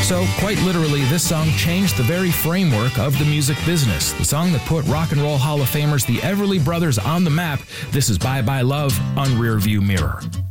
So, quite literally, this song changed the very framework of the music business. The song that put Rock and Roll Hall of Famers the Everly Brothers on the map. This is Bye Bye Love on Rearview Mirror.